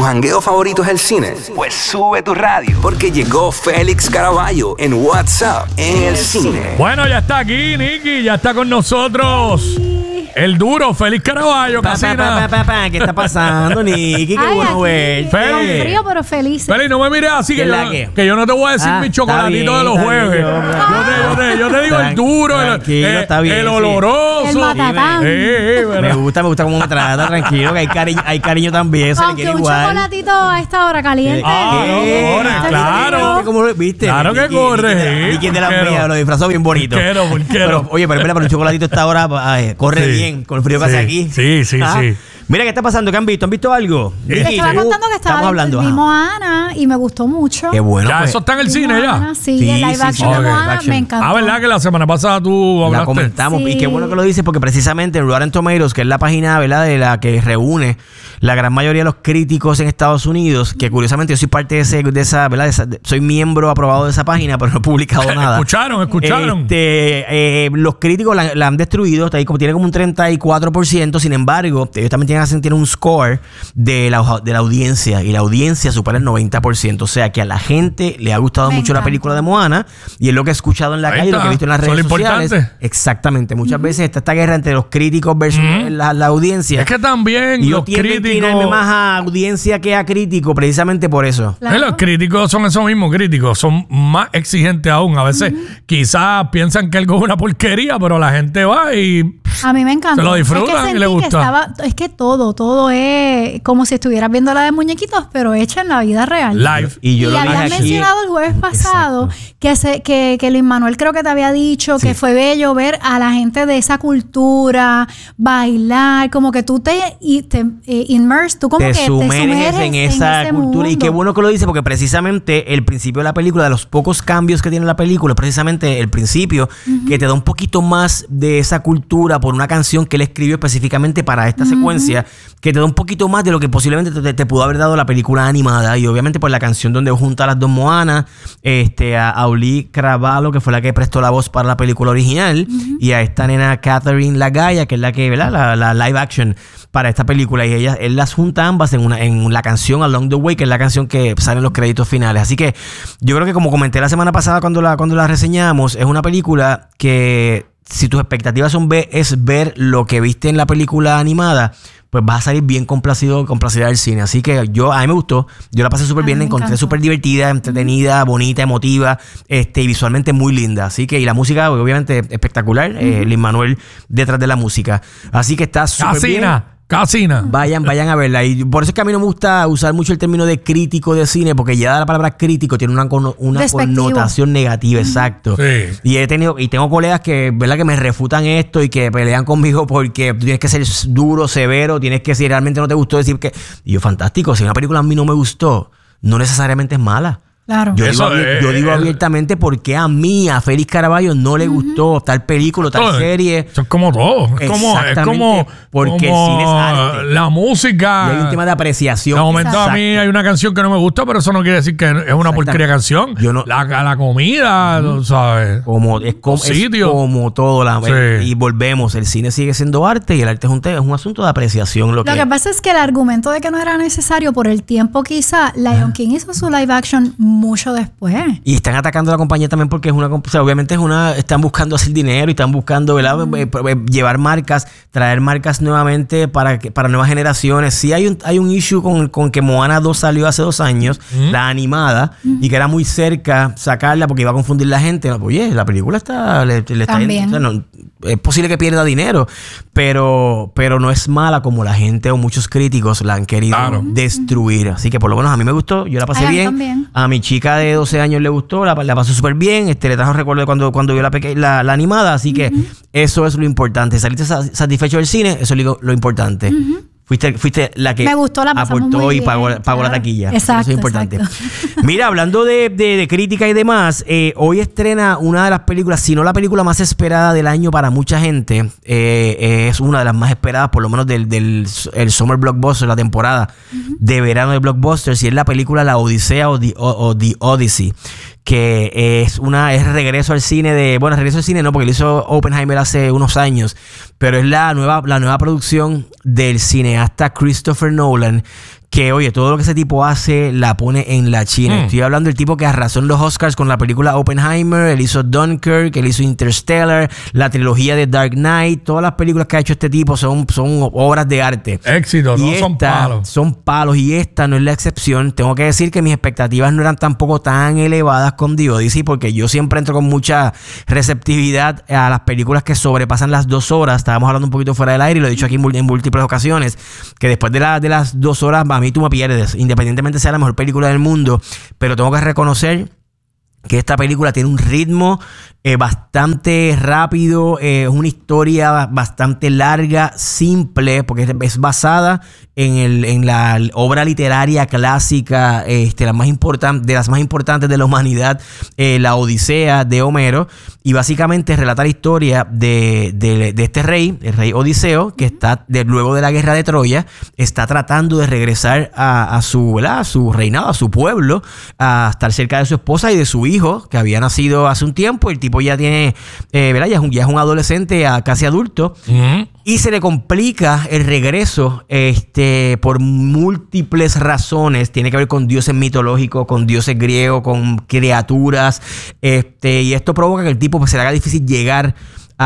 jangueo favorito es el cine? Pues sube tu radio, porque llegó Félix Caraballo en WhatsApp en el cine. Bueno, ya está aquí, Nicky, ya está con nosotros. El duro, Félix Caraballo, Casina. ¿Qué está pasando, Nicky? Qué bueno ver. Con frío, pero feliz. Félix, no me mires así, que yo no te voy a decir mi chocolatito de los jueves. Yo te digo el duro, el oloroso. El matatán. Me gusta cómo me trata, tranquilo, que hay cariño también. Aunque un chocolatito a esta hora caliente. Claro. ¿Cómo lo viste? Claro que corre. Y quien de la mía lo disfrazó bien bonito. Pero, oye, pero un chocolatito a esta hora corre bien. Con el frío que hace aquí. Sí. Mira, ¿qué está pasando? ¿Qué han visto? ¿Han visto algo? Les estaba contando que estaba viendo Moana y me gustó mucho. Qué bueno. Ya, eso está en el cine ya. Sí, el live action de Moana me encantó. ¿Verdad que la semana pasada tú hablaste? La comentamos. Sí. Y qué bueno que lo dices, porque precisamente en Rotten Tomatoes, que es la página, ¿verdad?, de la que reúne la gran mayoría de los críticos en Estados Unidos, que curiosamente yo soy parte de esa, ¿verdad? Soy miembro aprobado de esa página, pero no he publicado nada. Escucharon. Los críticos la han destruido, está ahí tiene como un 34%, sin embargo, ellos también tienen un score de la audiencia, y la audiencia supera el 90%, o sea que a la gente le ha gustado mucho la película de Moana, y es lo que he escuchado en la calle, lo que he visto en las redes sociales. Exactamente, muchas veces está esta guerra entre los críticos versus la audiencia. Es que también los críticos más a audiencia que a crítico, precisamente por eso. Claro. Los críticos son esos mismos críticos, son más exigentes aún. A veces quizás piensan que algo es una porquería, pero la gente va y a mí me encantó. Se lo disfrutan y le gusta. Es que todo es como si estuvieras viendo la de muñequitos, pero hecha en la vida real. Live. Y habías mencionado el jueves pasado que Luis Manuel creo que te había dicho que fue bello ver a la gente de esa cultura bailar, como que tú te immerses, tú como que te sumerges en esa cultura. Mundo. Y qué bueno que lo dice, porque precisamente el principio de la película, de los pocos cambios que tiene la película, precisamente el principio, que te da un poquito más de esa cultura por una canción que él escribió específicamente para esta secuencia, que te da un poquito más de lo que posiblemente te pudo haber dado la película animada. Y obviamente por la canción donde junta a las dos Moanas, a Auli Cravalho, que fue la que prestó la voz para la película original, y a esta nena Catherine Lagaya, que es la que, ¿verdad?, la live action para esta película, y él las junta ambas en la canción Along the Way, que es la canción que sale en los créditos finales. Así que yo creo que, como comenté la semana pasada cuando la reseñamos, es una película que, si tus expectativas es ver lo que viste en la película animada, pues vas a salir bien complacida del cine. Así que a mí me gustó. Yo la pasé súper bien, la encontré súper divertida, entretenida, bonita, emotiva, y visualmente muy linda. Así que, y la música, obviamente, espectacular. Luis Manuel detrás de la música. Así que está súper bien. Casina. Vayan a verla. Y por eso es que a mí no me gusta usar mucho el término de crítico de cine, porque ya la palabra crítico tiene una connotación negativa, exacto. Sí. Y tengo colegas que, ¿verdad?, que me refutan esto y que pelean conmigo porque tú tienes que ser duro, severo, tienes que, si realmente no te gustó, decir que... Y yo, fantástico, si una película a mí no me gustó, no necesariamente es mala. Claro. Yo digo abiertamente porque a Félix Caraballo no le gustó tal película, tal serie. Eso es como todo. Es como porque el cine es arte. La música. Y hay un tema de apreciación. De momento a mí hay una canción que no me gusta, pero eso no quiere decir que es una porquería canción. La comida, ¿sabes? Es como todo. Y volvemos. El cine sigue siendo arte y el arte es un asunto de apreciación. Lo que pasa es que el argumento de que no era necesario por el tiempo, quizá, Lion King hizo su live action mucho después. Y están atacando a la compañía también porque obviamente están buscando hacer dinero y están buscando, ¿verdad?, llevar marcas, traer marcas nuevamente para nuevas generaciones. Sí hay un issue con que Moana 2 salió hace 2 años, la animada, y que era muy cerca sacarla porque iba a confundir la gente. Oye, la película le está yendo, es posible que pierda dinero, pero no es mala como la gente o muchos críticos la han querido destruir. Así que por lo menos a mí me gustó, yo la pasé bien. También. A mi chica de 12 años le gustó, la pasó súper bien, le trajo recuerdo de cuando vio la animada, así que eso es lo importante. Saliste satisfecho del cine, eso es lo importante. Fuiste la que me gustó, la aportó y pagó la taquilla. Exacto, eso es importante. Mira, hablando de crítica y demás, hoy estrena una de las películas, si no la película más esperada del año para mucha gente, es una de las más esperadas, por lo menos del Summer Blockbuster, la temporada de verano de Blockbusters, y es la película La Odisea o The Odyssey, que es regreso al cine regreso al cine no, porque lo hizo Oppenheimer hace unos años, pero es la nueva producción del cineasta Christopher Nolan, que, oye, todo lo que ese tipo hace la pone en la China. Estoy hablando del tipo que arrasó en los Oscars con la película Oppenheimer, él hizo Dunkirk, él hizo Interstellar, la trilogía de Dark Knight, todas las películas que ha hecho este tipo son obras de arte. Éxito, no son palos. Son palos y esta no es la excepción. Tengo que decir que mis expectativas no eran tampoco tan elevadas con The Odyssey, porque yo siempre entro con mucha receptividad a las películas que sobrepasan las 2 horas. Estábamos hablando un poquito fuera del aire y lo he dicho aquí en múltiples ocasiones, que después de las 2 horas, a mí tú me pierdes, independientemente sea la mejor película del mundo, pero tengo que reconocer que esta película tiene un ritmo bastante rápido, es una historia bastante larga, simple, porque es basada en la obra literaria clásica, de las más importantes de la humanidad, la Odisea de Homero, y básicamente relata la historia de este rey, el rey Odiseo, que está luego de la guerra de Troya, está tratando de regresar a su reinado, a su pueblo, a estar cerca de su esposa y de su hijo, que había nacido hace un tiempo. El tipo ya tiene, ya es un adolescente, casi adulto, y se le complica el regreso por múltiples razones. Tiene que ver con dioses mitológicos, con dioses griegos, con criaturas, y esto provoca que el tipo se le haga difícil llegar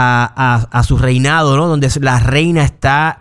a su reinado, ¿no? Donde la reina está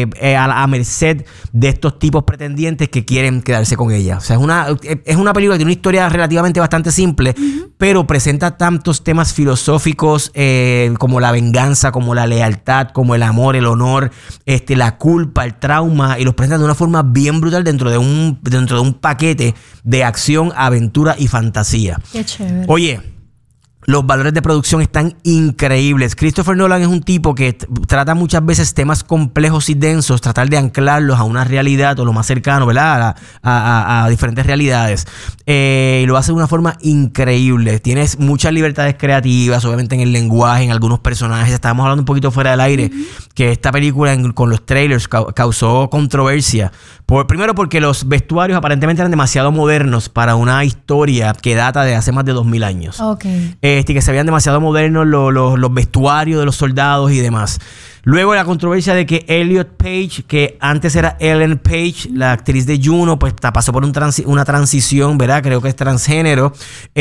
a merced de estos tipos pretendientes que quieren quedarse con ella. O sea, es una película que tiene una historia relativamente bastante simple, pero presenta tantos temas filosóficos como la venganza, como la lealtad, como el amor, el honor, la culpa, el trauma, y los presenta de una forma bien brutal dentro de un paquete de acción, aventura y fantasía. Qué chévere. Oye, los valores de producción están increíbles. Christopher Nolan es un tipo que trata muchas veces temas complejos y densos, tratar de anclarlos a una realidad o lo más cercano, ¿verdad? A diferentes realidades. Y lo hace de una forma increíble. Tienes muchas libertades creativas, obviamente en el lenguaje, en algunos personajes. Estábamos hablando un poquito fuera del aire, que esta película con los trailers causó controversia. Primero porque los vestuarios aparentemente eran demasiado modernos para una historia que data de hace más de 2000 años. Okay. Que se veían demasiado modernos los vestuarios de los soldados y demás. Luego la controversia de que Elliot Page, que antes era Ellen Page, la actriz de Juno, pues pasó por una transición, ¿verdad? Creo que es transgénero.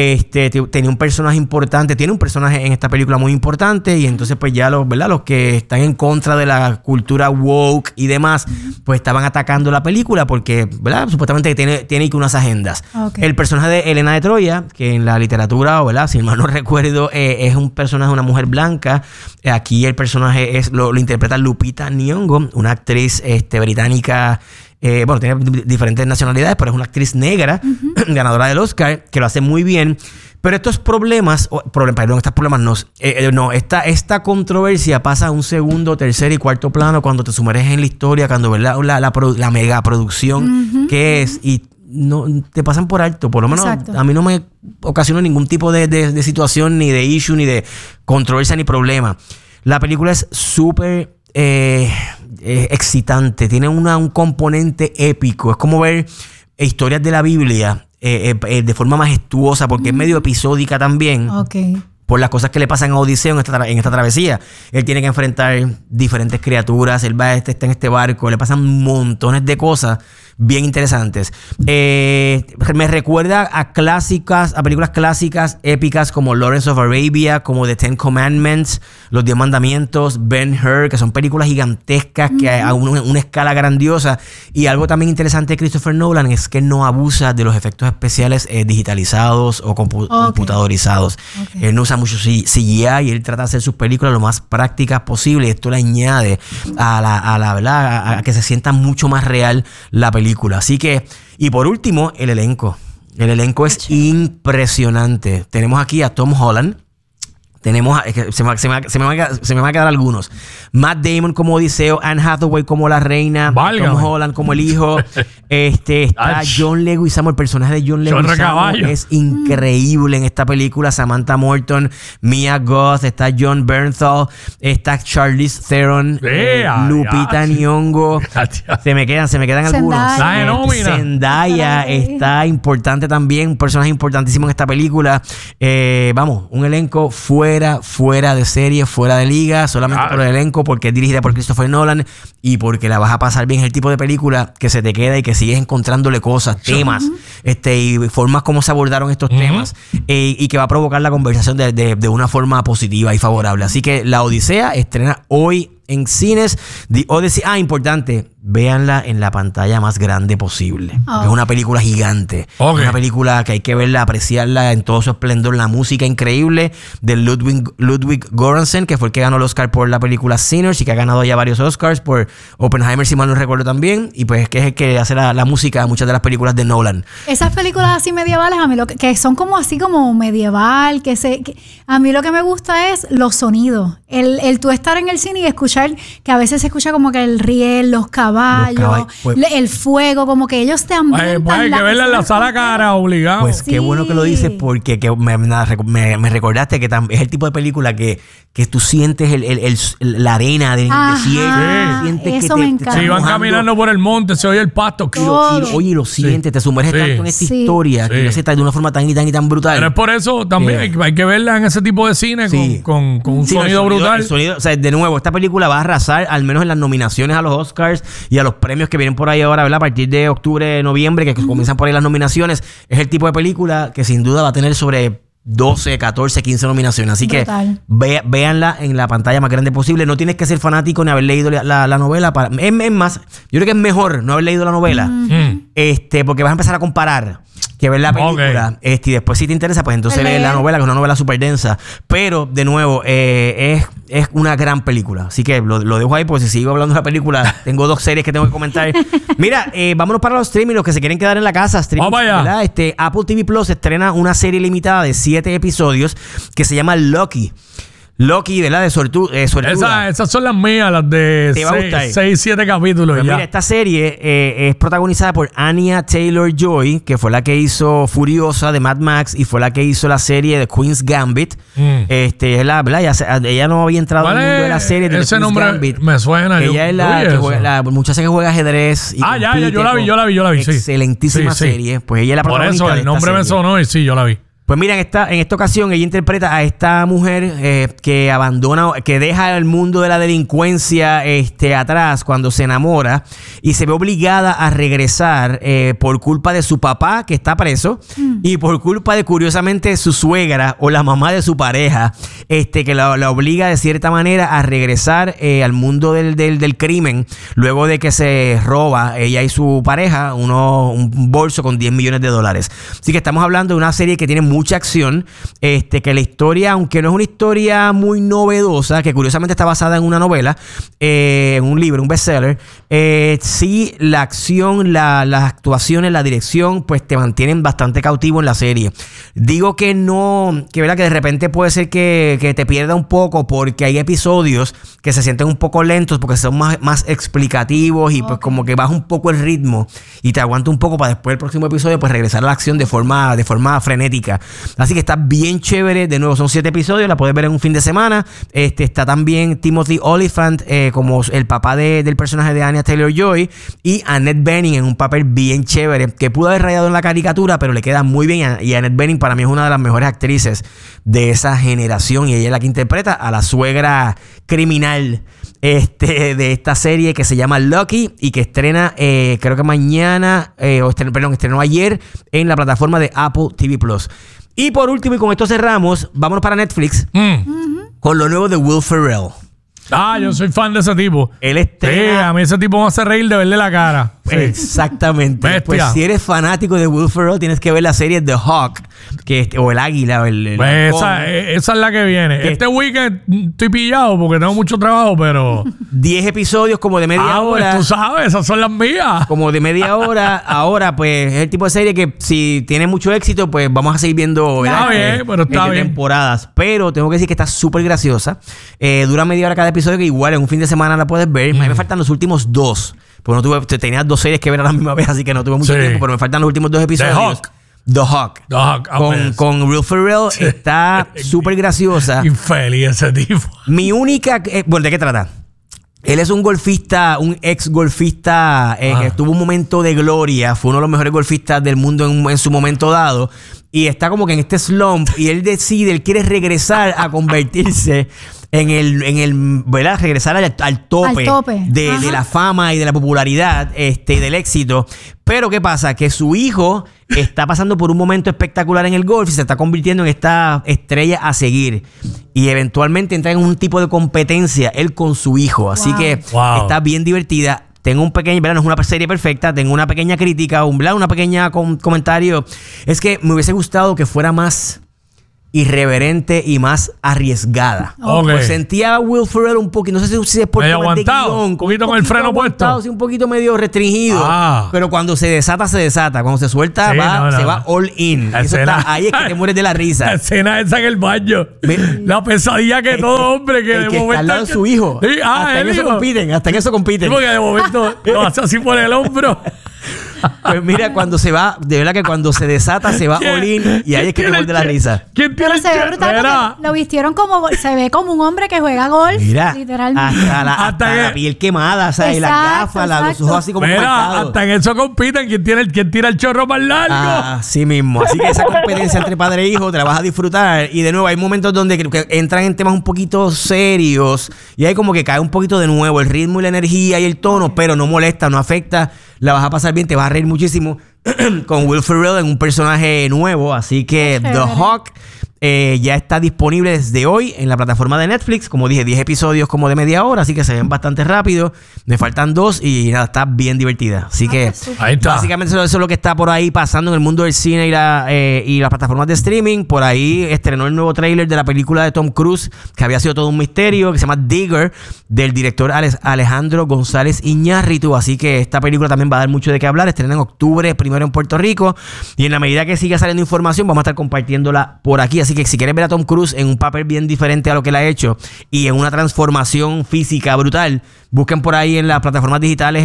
Tenía un personaje importante, tiene un personaje en esta película muy importante, y entonces pues ya los que están en contra de la cultura woke y demás, pues estaban atacando la película porque, ¿verdad? Supuestamente tiene unas agendas. Okay. El personaje de Helena de Troya, que en la literatura, ¿verdad? Si mal no recuerdo, es un personaje de una mujer blanca. Aquí el personaje lo interpreta Lupita Nyong'o, una actriz británica, tiene diferentes nacionalidades, pero es una actriz negra, ganadora del Oscar, que lo hace muy bien. Pero estos esta controversia pasa a un segundo, tercer y cuarto plano cuando te sumerges en la historia, cuando ves la megaproducción que es, y no te pasan por alto. Por lo menos a mí no me ocasionó ningún tipo de situación, ni de issue, ni de controversia, ni problema. La película es súper excitante. Tiene un componente épico. Es como ver historias de la Biblia de forma majestuosa, porque es medio episódica también. Okay. Por las cosas que le pasan a Odiseo en esta travesía. Él tiene que enfrentar diferentes criaturas. Él está en este barco. Le pasan montones de cosas bien interesantes. Me recuerda a películas clásicas, épicas, como Lawrence of Arabia, como The Ten Commandments, Los 10 Mandamientos, Ben-Hur, que son películas gigantescas que a una escala grandiosa. Y algo también interesante de Christopher Nolan es que no abusa de los efectos especiales digitalizados o computadorizados. Okay. Él no usa mucho CGI, y él trata de hacer sus películas lo más prácticas posible. Esto le añade a que se sienta mucho más real la película. Así que, y por último, el elenco. El elenco es impresionante. Tenemos aquí a Tom Holland. Tenemos, se me van a quedar algunos. Matt Damon como Odiseo, Anne Hathaway como la reina, Tom Holland como el hijo. Está John Leguizamo, el personaje de John Leguizamo es increíble en esta película. Samantha Morton, Mia Goth, está John Bernthal, está Charlize Theron, Lupita Nyong'o. Se me quedan algunos. Zendaya está importante también, un personaje importantísimo en esta película. Un elenco fuera de serie, fuera de liga, solamente por el elenco, porque es dirigida por Christopher Nolan y porque la vas a pasar bien. Es el tipo de película que se te queda y que sigues encontrándole cosas, temas, y formas como se abordaron estos temas, y que va a provocar la conversación de una forma positiva y favorable. Así que La Odisea estrena hoy en cines. The Odyssey. Importante, véanla en la pantalla más grande posible. Es una película gigante. Es una película que hay que verla, apreciarla en todo su esplendor. La música increíble de Ludwig Göransson, que fue el que ganó el Oscar por la película Sinners y que ha ganado ya varios Oscars por Oppenheimer, si mal no recuerdo también. Y pues que es el que hace la música de muchas de las películas de Nolan. Esas películas así medievales, a mí que son como así como medieval, a mí lo que me gusta es los sonidos. El tú estar en el cine y escuchar, que a veces se escucha como que el riel, los caballos, el fuego, como que ellos te ambientan. Pues hay que verla en la sala cara, obligado. Pues qué bueno que lo dices, porque me recordaste que es el tipo de película que tú sientes la arena del desierto. Eso me encanta. Si van caminando por el monte, se oye el pasto. Oye, lo sientes, te sumerges tanto en esta historia que lo haces de una forma tan brutal. Pero es por eso también hay que verla en ese tipo de cine con un sonido brutal. O sea, de nuevo, esta película va a arrasar, al menos en las nominaciones a los Oscars y a los premios que vienen por ahí ahora, ¿verdad? A partir de octubre, noviembre, que comienzan por ahí las nominaciones. Es el tipo de película que sin duda va a tener sobre 12, 14, 15 nominaciones. Así brutal. Que véanla en la pantalla más grande posible. No tienes que ser fanático ni haber leído la novela. Es más, yo creo que es mejor no haber leído la novela, porque vas a empezar a comparar que ver la película. Y después, si te interesa, pues entonces lees la novela, que es una novela súper densa. Pero, de nuevo, es una gran película. Así que lo dejo ahí, porque si sigo hablando de la película, tengo 2 series que tengo que comentar. Mira, vámonos para los streaming, los que se quieren quedar en la casa. Vamos allá. Apple TV Plus estrena una serie limitada de 7 episodios que se llama Loki, ¿verdad? De Suertuda. Esas son las mías, las de 6, 7 capítulos. Pues mira, esta serie es protagonizada por Anya Taylor-Joy, que fue la que hizo Furiosa de Mad Max y fue la que hizo la serie de Queen's Gambit. ¿Verdad? Ella no había entrado al mundo de la serie de ese Queen's Gambit. Me suena. Ella es la muchacha que juega ajedrez. Ya, yo la vi. Excelentísima serie. Pues ella es la protagonista. Por eso el nombre me sonó y sí, yo la vi. Pues mira, en esta ocasión ella interpreta a esta mujer que abandona, que deja el mundo de la delincuencia atrás cuando se enamora y se ve obligada a regresar por culpa de su papá, que está preso, y por culpa de, curiosamente, su suegra o la mamá de su pareja, que la obliga de cierta manera a regresar al mundo del crimen, luego de que se roba ella y su pareja un bolso con $10 millones. Así que estamos hablando de una serie que tiene mucha acción, que la historia, aunque no es una historia muy novedosa, que curiosamente está basada en una novela, en un libro, un bestseller, sí, la acción, las actuaciones, la dirección, pues te mantienen bastante cautivo en la serie. Digo que no, que verdad que de repente puede ser que te pierda un poco, porque hay episodios que se sienten un poco lentos, porque son más explicativos y pues como que baja un poco el ritmo y te aguanta un poco para después el próximo episodio pues regresar a la acción de forma frenética. Así que está bien chévere. De nuevo, son 7 episodios, la puedes ver en un fin de semana. Está también Timothy Olyphant como el papá del personaje de Anya Taylor-Joy, y Annette Bening en un papel bien chévere, que pudo haber rayado en la caricatura, pero le queda muy bien. Y Annette Bening para mí es una de las mejores actrices de esa generación, y ella es la que interpreta a la suegra criminal de esta serie que se llama Loki y que estrena creo que mañana estrenó ayer en la plataforma de Apple TV Plus. Y por último, y con esto cerramos, vámonos para Netflix con lo nuevo de Will Ferrell. Yo soy fan de ese tipo. Él estrena... a mí ese tipo me hace reír de verle la cara. Sí. Exactamente. Bestia. Pues si eres fanático de Will Ferrell, tienes que ver la serie The Hawk, o el águila. Esa es la que viene. Este weekend estoy pillado porque tengo mucho trabajo, pero... 10 episodios como de media hora. Pues tú sabes, esas son las mías. Como de media hora. Ahora, pues, es el tipo de serie que si tiene mucho éxito, pues vamos a seguir viendo... Está bien, pero está bien. Temporadas. Pero tengo que decir que está súper graciosa. Dura media hora cada episodio, que igual en un fin de semana la puedes ver. A mí me faltan los últimos 2. Porque tenía 2 series que ver a la misma vez, así que no tuve mucho tiempo, pero me faltan los últimos 2 episodios. The Hawk. Con Will Ferrell. Está súper graciosa. Infeliz ese tipo. Mi única... bueno, ¿de qué trata? Él es un golfista, un ex golfista que tuvo un momento de gloria. Fue uno de los mejores golfistas del mundo en su momento dado. Y está como que en este slump. Y él quiere regresar a convertirse ¿verdad? Regresar al tope de la fama y de la popularidad y del éxito. Pero ¿qué pasa? Que su hijo está pasando por un momento espectacular en el golf y se está convirtiendo en esta estrella a seguir. Y eventualmente entra en un tipo de competencia él con su hijo. Así que está bien divertida. Tengo un pequeño, ¿verdad? No es una serie perfecta, tengo una pequeña crítica, una pequeña comentario. Es que me hubiese gustado que fuera más irreverente y más arriesgada. Pues sentía a Will Ferrell un poquito, no sé si es por medio aguantado, un poquito con el freno puesto. Sí, un poquito medio restringido. Pero cuando se desata. Cuando se suelta, se va all in. Eso ahí es que te mueres de la risa. La escena esa en el baño. La pesadilla que todo hombre que de momento está al lado de su hijo. Sí, hasta en eso compiten. Porque de momento lo hace así por el hombro. Pues mira, cuando se va, de verdad que cuando se desata, se va all in y ahí es que te muerde la risa. Pero se ve brutal porque lo vistieron se ve como un hombre que juega golf. Mira, literalmente. Hasta la piel quemada, o sea, y las gafas, los ojos así como marcados. Hasta en eso compiten quién tira el chorro más largo. Así mismo. Así que esa competencia entre padre e hijo te la vas a disfrutar. Y de nuevo, hay momentos donde que entran en temas un poquito serios y hay como que cae un poquito de nuevo el ritmo y la energía y el tono, pero no molesta, no afecta. La vas a pasar bien, te vas a reír muchísimo con Will Ferrell en un personaje nuevo. Así que The Hawk ya está disponible desde hoy en la plataforma de Netflix. Como dije, 10 episodios como de media hora, así que se ven bastante rápido. Me faltan 2 y nada, está bien divertida. Así que ahí está. Básicamente eso es lo que está por ahí pasando en el mundo del cine y las plataformas de streaming. Por ahí estrenó el nuevo tráiler de la película de Tom Cruise, que había sido todo un misterio, que se llama Digger, del director Alejandro González Iñárritu. Así que esta película también va a dar mucho de qué hablar. Estrena en octubre, primero en Puerto Rico. Y en la medida que siga saliendo información, vamos a estar compartiéndola por aquí. Así que si quieres ver a Tom Cruise en un papel bien diferente a lo que él ha hecho y en una transformación física brutal, busquen por ahí en las plataformas digitales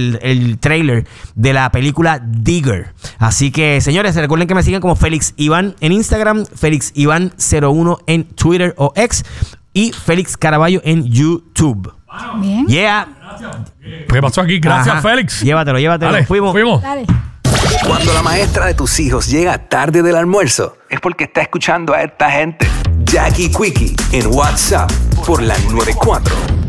el trailer de la película Digger. Así que, señores, recuerden que me sigan como Félix Iván en Instagram, Félix Iván 01 en Twitter o X y Félix Caraballo en YouTube. Bien. Yeah. ¿Qué pasó aquí? Gracias, Félix. Llévatelo. Dale, fuimos. Dale. Cuando la maestra de tus hijos llega tarde del almuerzo, es porque está escuchando a esta gente. Jackie Quickie en WhatsApp por la 94.